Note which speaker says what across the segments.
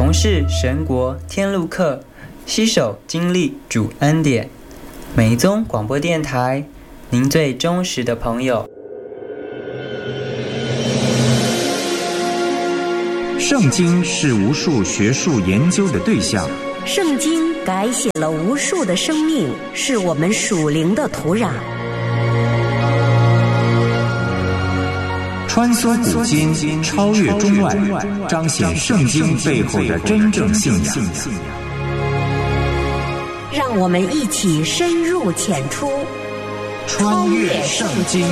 Speaker 1: 从事神国天路客，携手经历主恩典。美宗广播电台，您最忠实的朋友。
Speaker 2: 圣经是无数学术研究的对象，
Speaker 3: 圣经改写了无数的生命，是我们属灵的土壤。
Speaker 2: 穿梭古今，超越中外，彰显圣经背后的真正信仰。
Speaker 3: 让我们一起深入浅出，
Speaker 2: 穿越圣经。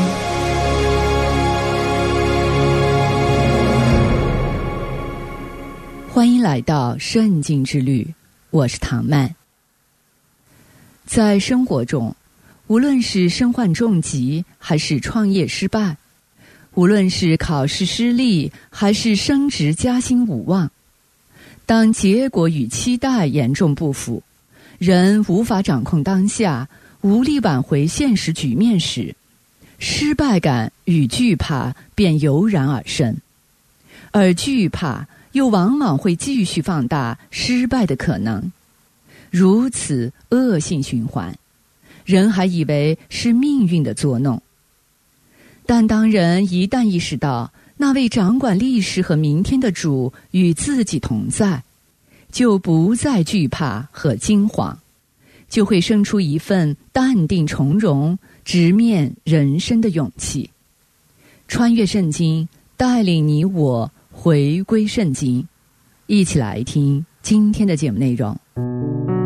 Speaker 4: 欢迎来到圣经之旅，我是唐曼。在生活中，无论是身患重疾还是创业失败，无论是考试失利还是升职加薪无望，当结果与期待严重不符，人无法掌控当下，无力挽回现实局面时，失败感与惧怕便油然而生，而惧怕又往往会继续放大失败的可能，如此恶性循环，人还以为是命运的作弄。但当人一旦意识到那位掌管历史和明天的主与自己同在，就不再惧怕和惊慌，就会生出一份淡定从容、直面人生的勇气。穿越圣经，带领你我回归圣经，一起来听今天的节目内容。